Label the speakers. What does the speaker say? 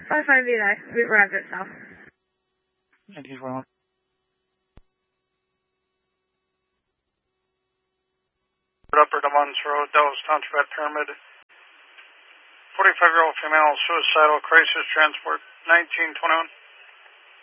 Speaker 1: 55 Eli, we arrived at South.
Speaker 2: 1941.
Speaker 3: Upper Demons Road, Dallas Township at Pyramid. 45-year-old female, suicidal, crisis transport, 1921.